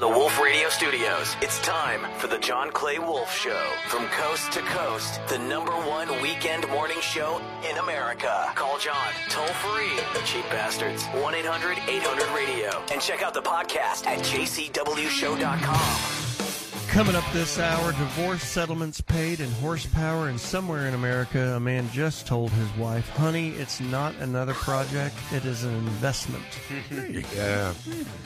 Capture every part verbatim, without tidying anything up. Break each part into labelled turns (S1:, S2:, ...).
S1: the Wolf Radio Studios, it's time for the John Clay Wolf Show. From coast to coast, the number one weekend morning show in America. Call John, toll free, cheap bastards, one eight hundred eight hundred radio. And check out the podcast at j c w show dot com.
S2: Coming up this hour, divorce settlements paid in horsepower, and somewhere in America, a man just told his wife, honey, it's not another project, it is an investment.
S3: Yeah.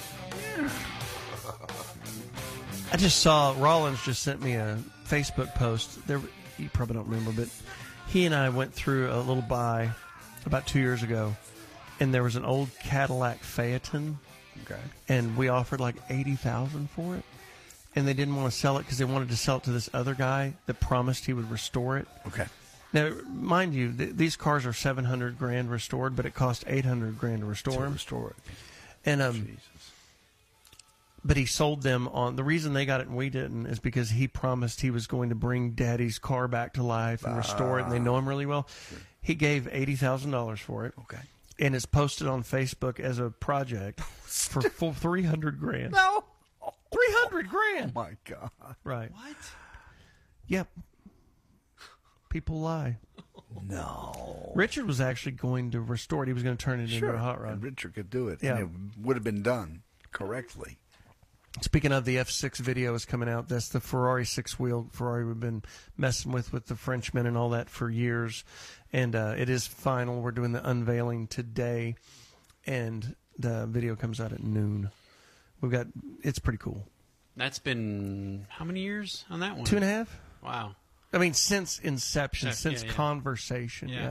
S2: I just saw, Rollins just sent me a Facebook post. There, you probably don't remember, but he and I went through a little buy about two years ago, and there was an old Cadillac Phaeton,
S4: Okay.
S2: and we offered like eighty thousand dollars for it. And they didn't want to sell it because they wanted to sell it to this other guy that promised he would restore it.
S4: Okay.
S2: Now, mind you, th- these cars are seven hundred grand restored, but it cost eight hundred grand to restore
S4: To
S2: them.
S4: restore it.
S2: And um,
S4: Jesus.
S2: but he sold them on the reason they got it and we didn't is because he promised he was going to bring Daddy's car back to life and restore it, and they know him really well. He gave eighty thousand dollars for it.
S4: Okay.
S2: And it's posted on Facebook as a project for full three hundred grand.
S4: No.
S2: Three hundred grand.
S4: Oh my God.
S2: Right.
S3: What?
S2: Yep. People lie.
S4: No.
S2: Richard was actually going to restore it. He was going to turn it
S4: Sure.
S2: into a hot
S4: And
S2: rod.
S4: Richard could do it.
S2: Yeah.
S4: And it would have been done correctly.
S2: Speaking of, the F six video is coming out. That's the Ferrari six-wheel Ferrari we've been messing with with the Frenchmen and all that for years. And uh, it is final. We're doing the unveiling today. And the video comes out at noon. We've got, it's pretty cool.
S3: That's been how many years on that one?
S2: Two and a half?
S3: Wow.
S2: I mean, since inception,
S3: Yeah,
S2: since
S3: yeah.
S2: conversation.
S3: Yeah.
S2: Yeah.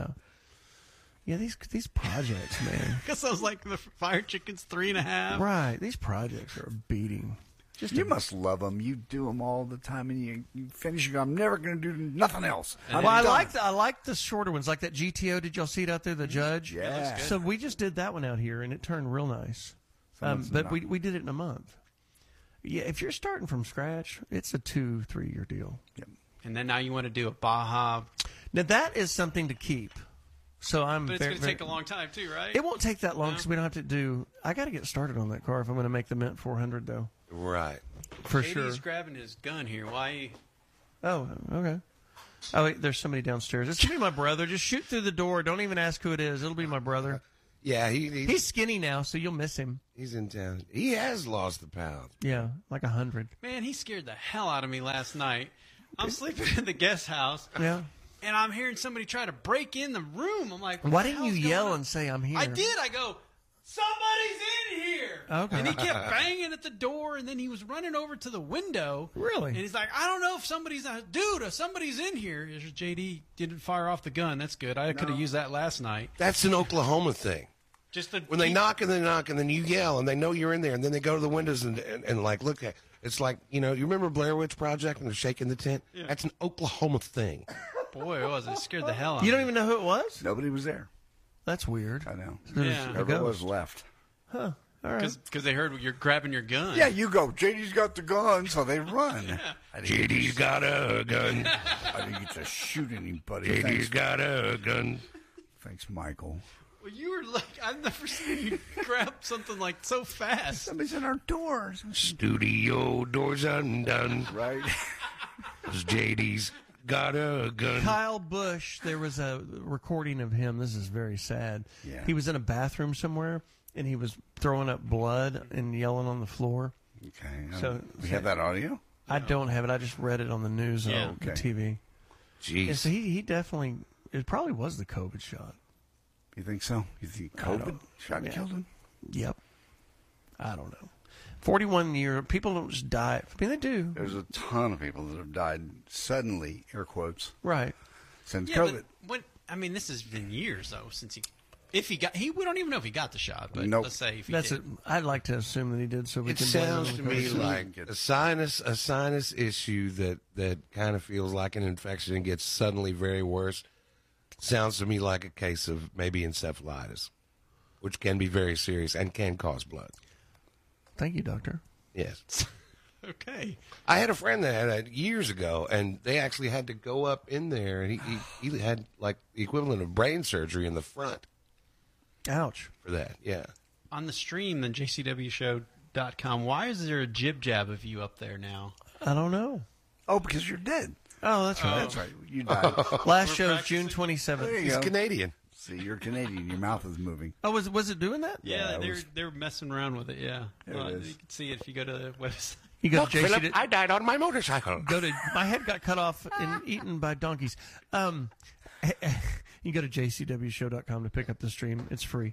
S2: Yeah, these these projects, man.
S3: Because I was like the Fire Chicken's three and a half.
S2: Right. These projects are a beating. Just
S4: You
S2: a-
S4: must love them. You do them all the time, and you, you finish. You go, I'm never going to do nothing else.
S3: And
S4: I'm
S2: Well, I
S4: done.
S2: like the, I like the shorter ones, like that G T O. Did y'all see it out there, the Judge?
S4: Yeah.
S3: looks good.
S2: So we just did that one out here, and it turned real nice. Um,
S4: Someone's
S2: but
S4: not-
S2: we we did it in a month. Yeah, if you're starting from scratch, it's a two three year deal.
S4: Yep.
S3: And then now you want to do a Baja.
S2: Now that is something to keep. So I'm.
S3: But it's
S2: very,
S3: going to
S2: very-
S3: take a long time, too, right?
S2: It won't take that long
S3: No?
S2: because we don't have to do. I got to get started on that car if I'm going to make the Mint four hundred though,
S5: Right.
S2: for
S3: J D's
S2: sure.
S3: grabbing his gun here. Why?
S2: Oh, okay. Oh, wait, there's somebody downstairs. It's gonna be my brother. Just shoot through the door. Don't even ask who it is. It'll be my brother.
S5: Yeah, he, he's,
S2: He's skinny now, so you'll miss him.
S5: he's in town. He has lost the pound.
S2: Yeah, like a hundred.
S3: Man, he scared the hell out of me last night. I'm sleeping in the guest house,
S2: Yeah.
S3: and I'm hearing somebody try to break in the room. I'm like,
S2: Why
S3: what the
S2: didn't you
S3: hell's
S2: yell
S3: going on?
S2: and say I'm here?
S3: I did. I go, somebody's in here.
S2: Okay.
S3: And he kept banging at the door, and then he was running over to the window.
S2: Really?
S3: And he's like, I don't know if somebody's, uh, dude, if somebody's in here. J D didn't fire off the gun. That's good. I could have used that last night.
S5: That's an Oklahoma thing.
S3: Just to
S5: When they
S3: keep-
S5: knock and they knock and then you yell and they know you're in there and then they go to the windows and, and, and like, look at it's like, you know, you remember Blair Witch Project when they're shaking the tent?
S3: Yeah.
S5: That's an Oklahoma thing.
S3: Boy, it was. It scared the hell out
S2: You
S3: of
S2: don't
S3: me.
S2: even know who it was?
S4: Nobody was there.
S2: That's weird.
S4: I know.
S2: There's
S3: Yeah.
S2: a
S4: Whoever it was
S2: ghost.
S4: left.
S2: Huh. All right.
S3: Because they heard you're grabbing your gun.
S4: Yeah, you go. J D's got the gun, so they run. I didn't,
S5: J D's got a gun.
S4: I didn't get to shoot anybody.
S5: J D's
S4: Thanks,
S5: got a gun.
S4: thanks, Michael.
S3: Well, you were like, I've never seen you grab something like so fast.
S4: Somebody's in our doors.
S5: Studio doors undone.
S4: Right?
S5: 'Cause J D's got a gun.
S2: Kyle Busch, there was a recording of him. This is very sad.
S4: Yeah.
S2: He was in a bathroom somewhere, and he was throwing up blood and yelling on the floor.
S4: Okay.
S2: So-
S4: Um, we have that audio?
S2: I don't have it. I just read it on the news and
S3: Yeah.
S2: on the
S4: Okay.
S2: T V.
S5: Jeez.
S2: Yeah, so he, he definitely, it probably was the COVID shot.
S4: You think so? You think
S2: I
S4: COVID
S2: don't-
S4: shot
S2: yeah.
S4: killed him?
S2: Yep. I don't know. forty-one year, people don't just die. I mean, they do.
S4: There's a ton of people that have died suddenly, air quotes,
S2: Right.
S4: since
S3: Yeah,
S4: COVID.
S3: but what? I mean, this has been years though since he. If he got, he we don't even know if he got the shot, but
S4: Nope.
S3: let's say if he
S2: That's
S3: did.
S2: it. I'd like to assume that he did so we
S5: It
S2: can blame it on
S5: sounds
S2: the
S5: to me
S2: COVID.
S5: like a sinus a sinus issue that, that kind of feels like an infection and gets suddenly very worse. Sounds to me like a case of maybe encephalitis, which can be very serious and can cause blood.
S2: Thank you, doctor.
S5: Yes.
S3: Okay.
S5: I had a friend that had it years ago, and they actually had to go up in there, and he, he, he had like the equivalent of brain surgery in the front
S2: Ouch.
S5: for that. Yeah.
S3: On the stream, the J C W show dot com. Why is there a jib jab of you up there now?
S2: I don't know.
S4: Oh, because you're dead.
S2: Oh, that's right.
S4: That's right. You died.
S2: Last
S3: We're
S2: show is
S3: practicing.
S2: June twenty-seventh.
S4: There you
S5: He's
S4: go.
S5: Canadian.
S4: See, you're Canadian. Your mouth is moving.
S2: Oh, was was it doing that?
S3: Yeah,
S4: Yeah, it
S3: they're
S4: was-
S3: they're messing around with it. Yeah,
S4: There it
S3: well,
S4: is.
S3: you can see it if you go to the website.
S2: You go
S5: Look,
S2: to J C.
S5: Philip, I died on my motorcycle.
S2: Go to my head got cut off and eaten by donkeys. Um, you go to j c w show dot com to pick up the stream. It's free.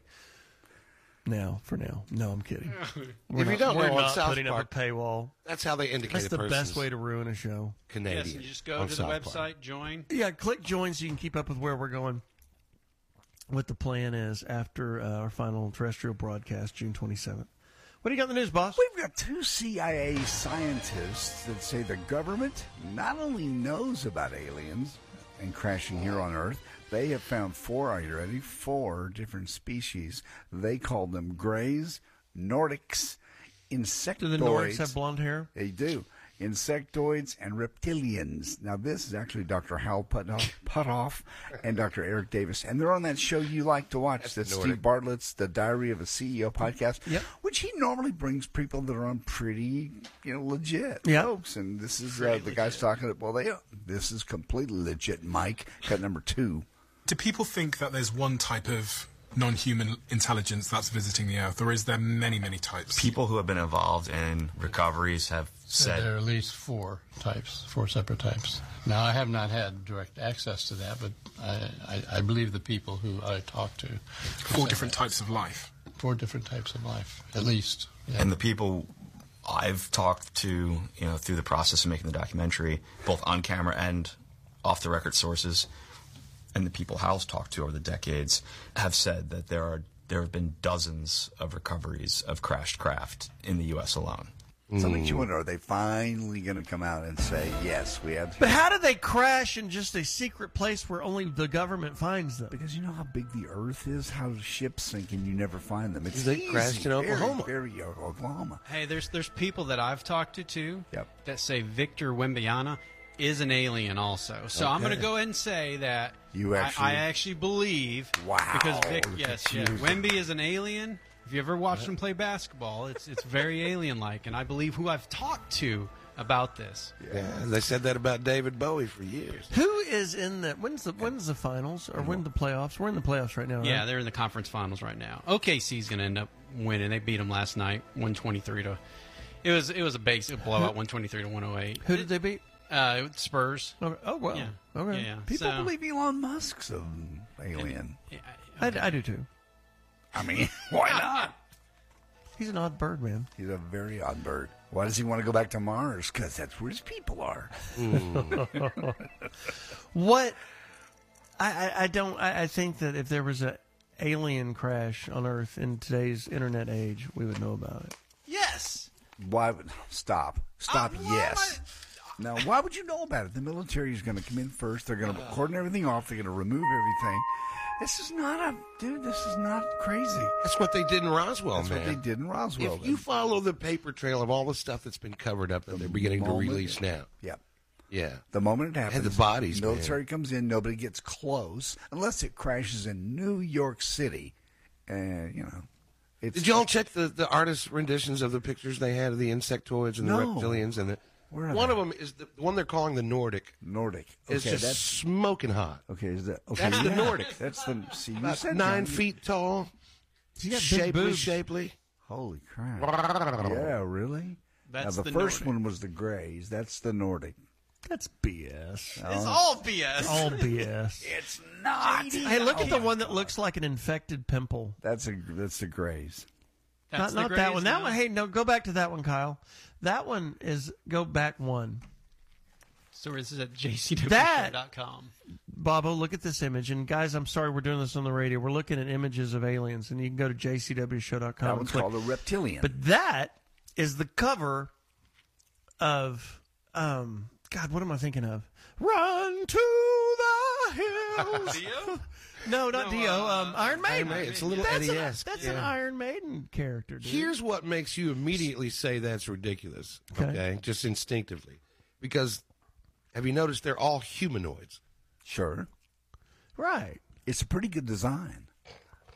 S2: Now, for now. No, I'm kidding. We're
S5: If you
S2: not,
S5: don't
S2: we're
S5: know, on
S2: not
S5: South
S2: putting
S5: Park,
S2: up a paywall.
S5: that's how they indicate
S2: That's
S5: a
S2: the
S5: person's
S2: best way to ruin a show.
S5: Canadian.
S3: Yes, you just go
S5: on
S3: to the
S5: South
S3: website,
S5: Park.
S3: join.
S2: Yeah, click join so you can keep up with where we're going. What the plan is after uh, our final terrestrial broadcast, June twenty-seventh. What do you got in the news, boss?
S4: We've got two C I A scientists that say the government not only knows about aliens and crashing here on Earth, they have found four, are you ready? Four different species. They call them Greys, Nordics, insectoids.
S2: Do the Nordics have blonde hair?
S4: They do. Insectoids and reptilians. Now, this is actually Doctor Hal Puthoff, Puthoff and Doctor Eric Davis. And they're on that show you like to watch, that's
S5: Nordic.
S4: Steve Bartlett's The Diary of a C E O podcast,
S2: Yep.
S4: which he normally brings people that are on pretty, you know, legit
S2: Yep.
S4: folks. And this is uh, the guy's talking, well, they, this is completely legit, Mike. Cut number two.
S6: Do people think that there's one type of non-human intelligence that's visiting the Earth, or is there many, many types?
S7: People who have been involved in recoveries have
S8: Said
S7: said
S8: there are at least four types, four separate types. Now, I have not had direct access to that, but I, I, I believe the people who I talked to.
S6: Four
S8: said
S6: different
S8: that.
S6: types of life.
S8: Four different types of life, at least. Yeah.
S7: and the people I've talked to, you know, through the process of making the documentary, both on camera and off the record sources, and the people Hal's talked to over the decades, have said that there are there have been dozens of recoveries of crashed craft in the U S alone.
S4: So it makes you wonder, are they finally going to come out and say, yes, we have...
S2: But how do they crash in just a secret place where only the government finds them?
S4: Because you know how big the Earth is, how ships sink and you never find them. It's
S5: They
S4: easy,
S5: crashed in
S4: very,
S5: Oklahoma.
S4: Very, Oklahoma.
S3: Hey, there's there's people that I've talked to too
S4: Yep.
S3: that say Victor Wembanyama is an alien also. So I'm going to go ahead and say that
S4: You
S3: I-
S4: actually-
S3: I, actually believe
S4: Wow.
S3: because Vic,
S4: Look
S3: yes,
S4: at
S3: yeah,
S4: you.
S3: Wemby is an alien. If you ever watched him play basketball, it's it's very alien-like, and I believe who I've talked to about this.
S5: Yeah, they said that about David Bowie for years.
S2: Who is in the when's the when's the finals or when the playoffs? We're in the playoffs right now, right?
S3: Yeah, they're in the conference finals right now. O K C's going to end up winning. They beat them last night, one twenty-three to. It was it was a basic blowout, one twenty-three to one oh eight.
S2: Who did they beat?
S3: Uh, Spurs.
S2: Okay. Oh well.
S3: Yeah.
S2: Okay.
S3: Yeah, yeah.
S4: People
S3: So-
S4: believe Elon Musk's an alien.
S3: Yeah,
S2: I, I do too.
S4: I mean, why not?
S2: He's an odd bird, man.
S4: He's a very odd bird. Why does he want to go back to Mars? Because that's where his people are.
S2: What? I, I, I don't. I, I think that if there was a alien crash on Earth in today's internet age, we would know about it.
S3: Yes.
S4: Why would stop? Stop.
S3: Uh, why
S4: yes. Now, why would you know about it? The military is going to come in first. They're going to cordon everything off. They're going to remove everything. This is not a dude. This is not crazy.
S5: That's what they did in Roswell,
S4: That's
S5: man.
S4: what they did in Roswell.
S5: If you follow the paper trail of all the stuff that's been covered up that they're beginning to
S4: moment-
S5: release now,
S4: Yep.
S5: yeah,
S4: The moment it happens,
S5: the bodies, man.
S4: military comes in. Nobody gets close unless it crashes in New York City. And you know, it's
S5: Did y'all check the, the artist renditions of the pictures they had of the insectoids and
S4: No.
S5: the reptilians and the
S4: Where are
S5: one
S4: they?
S5: of them is the one they're calling the Nordic.
S4: Nordic.
S5: It's
S4: Okay,
S5: just
S4: that's
S5: smoking hot.
S4: okay. Is that okay?
S5: That's the
S4: yeah.
S5: Nordic.
S4: That's the see. You
S5: About
S4: said
S5: nine
S4: Johnny.
S5: feet tall,
S2: He got big
S5: shapely,
S2: boobs.
S5: shapely.
S4: Holy crap! Yeah, really.
S3: That's
S4: now, the,
S3: the
S4: first
S3: Nordic.
S4: one was the Greys. That's the Nordic.
S2: That's B S.
S3: It's all B S.
S2: All B S.
S4: It's not.
S2: Hey, look at the one that looks like an infected pimple.
S4: That's a that's the Greys.
S3: That's
S2: not
S3: the
S2: not that
S3: Greys
S2: one. That
S3: now.
S2: one. Hey, no, go back to that one, Kyle. That one is go back one.
S3: So this is at j c w
S2: That-
S3: dot com.
S2: Bobo, look at this image. And guys, I'm sorry we're doing this on the radio. We're looking at images of aliens, and you can go to j c w show dot com.
S4: That
S2: and
S4: one's
S2: click.
S4: called a reptilian.
S2: But that is the cover of um God, what am I thinking of? Run to the hills.
S3: Dio?
S2: No, not
S3: No,
S2: Dio.
S3: uh,
S2: Um, Iron Maiden.
S5: Maiden. It's a little
S2: that's an,
S5: Eddie-esque,
S2: that's
S5: yeah.
S2: an Iron Maiden character, dude.
S5: Here's what makes you immediately say that's ridiculous.
S2: Okay.
S5: Okay, just instinctively, because have you noticed they're all humanoids?
S4: Sure,
S2: right.
S4: it's a pretty good design.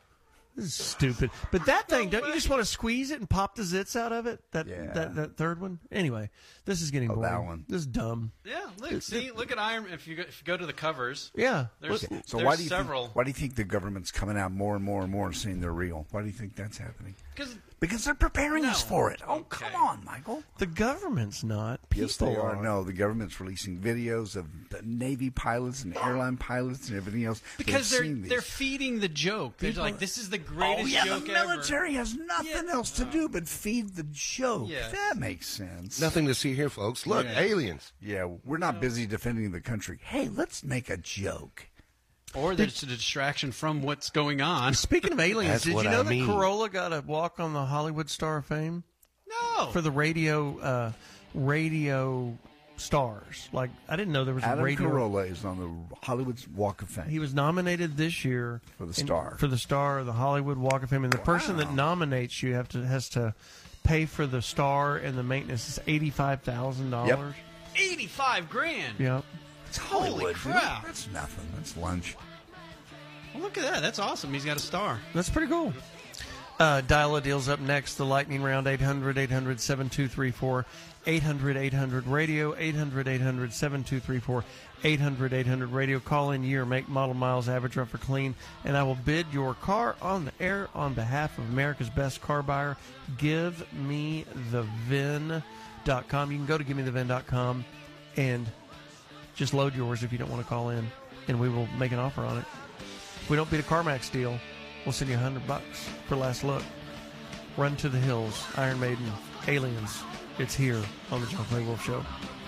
S2: This is stupid. But that thing, don't you just want to squeeze it and pop the zits out of it? That
S4: Yeah.
S2: that, that third one? Anyway, this is getting
S4: Oh,
S2: boring.
S4: that one.
S2: This is dumb.
S3: Yeah, look, see, look at Iron. If you go, if you go to the covers,
S2: Yeah.
S3: there's,
S2: Look-
S4: So
S3: there's
S4: why do you
S3: several.
S4: think, why do you think the government's coming out more and more and more saying they're real? Why do you think that's happening?
S3: Because
S4: Because they're preparing us
S3: No.
S4: for it. Oh,
S3: Okay.
S4: come on, Michael.
S2: The government's not. People
S4: Yes, they are. No, the government's releasing videos of the Navy pilots and airline pilots and everything else.
S3: because
S4: They've
S3: they're
S4: seen these.
S3: they're feeding the joke. They're
S2: People-
S3: like, this is the
S4: Oh
S3: greatest
S4: yeah,
S3: joke
S4: the
S3: ever.
S4: military has nothing
S3: Yeah.
S4: else to do but feed the joke.
S3: Yes.
S4: That makes sense.
S5: Nothing to see here, folks. Look,
S3: Yeah.
S5: aliens.
S4: Yeah, we're not busy defending the country. Hey, let's make a joke.
S3: Or there's a distraction from what's going on.
S2: Speaking of aliens,
S5: That's
S2: did
S5: what
S2: you know
S5: I
S2: that
S5: mean.
S2: Corolla got a walk on the Hollywood Star of Fame
S3: No.
S2: for the radio uh, radio stars? Like, I didn't know there was a
S4: Adam
S2: radio.
S4: Carolla is on the Hollywood Walk of Fame.
S2: He was nominated this year
S4: For the
S2: in-
S4: Star.
S2: for the Star of the Hollywood Walk of Fame, and the person that nominates you have to has to pay for the star and the maintenance. Is eighty five thousand dollars.
S3: eighty-five grand.
S2: Yep.
S4: It's
S3: Holy
S4: Hollywood, dude.
S3: crap.
S4: That's nothing. That's lunch.
S3: Well, look at that. That's awesome. He's got a star.
S2: That's pretty cool. Uh, dial a deal's up next. The lightning round, eight hundred, eight hundred, seven two three four, eight hundred, eight hundred radio, eight hundred, eight hundred, seven two three four, eight hundred, eight hundred radio. Call in year, make, model, miles, average, rough or clean, and I will bid your car on the air on behalf of America's best car buyer. Give me the vin dot com. You can go to give me the vin dot com and just load yours if you don't want to call in, and we will make an offer on it. If we don't beat a CarMax deal, we'll send you a hundred bucks for last look. Run to the Hills, Iron Maiden, Aliens. It's here on the John Clay Wolf Show.